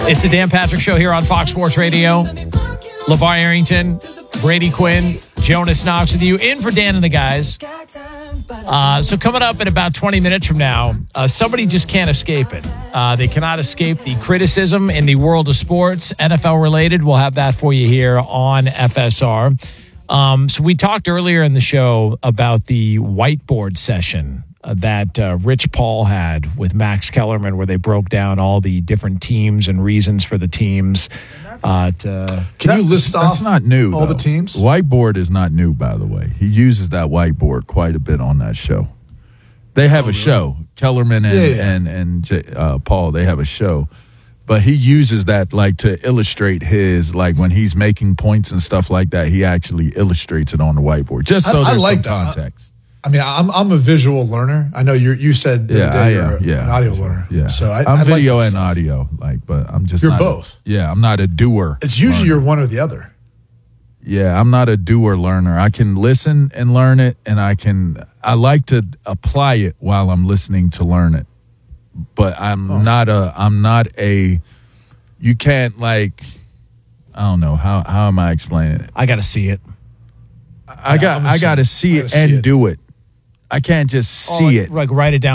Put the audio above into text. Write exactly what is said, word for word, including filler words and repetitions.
It's the Dan Patrick Show here on Fox Sports Radio. LeVar Arrington, Brady Quinn, Jonas Knox with you, in for Dan and the guys. Uh, so coming up in about twenty minutes from now, uh, somebody just can't escape it. Uh, they cannot escape the criticism in the world of sports, N F L related. We'll have that for you here on F S R. Um, so we talked earlier in the show about the whiteboard session uh, that uh, Rich Paul had with Max Kellerman, where they broke down all the different teams and reasons for the teams. Uh, to, Can you list off That's not new, all though. the teams? Whiteboard is not new, by the way. He uses that whiteboard quite a bit on that show. They have Oh, a show. Kellerman and Yeah, yeah. and and J, uh, Paul, they have a show. But he uses that like to illustrate his, like when he's making points and stuff like that, he actually illustrates it on the whiteboard, just so I- I there's like some that. context. I mean, I'm I'm a visual learner. I know you you said the Yeah, other day I you're am. Yeah, an audio learner. Yeah, So I, I'm I video like that and stuff. audio, like, but I'm just You're not a- both. yeah, I'm not a doer. It's usually learner. you're one or the other. Yeah, I'm not a doer learner. I can listen and learn it, and I can. I like to apply it while I'm listening to learn it. But I'm Oh. not a. I'm not a. You can't like. I don't know how. How am I explaining it? I got to see it. I got. I'm I got to assuming- see I it gotta see and it. do it. I can't just Or see like, it. Like write it down